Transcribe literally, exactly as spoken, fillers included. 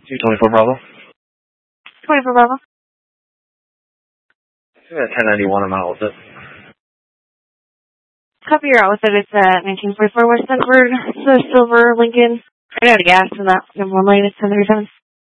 two twenty-four Bravo. twenty-four Bravo. Yeah, ten ninety-one, I'm out with it. Copy, you're out with it. It's at nineteen forty-four West Edward, the silver Lincoln. I got a gas in that number one lane. It's ten thirty-seven.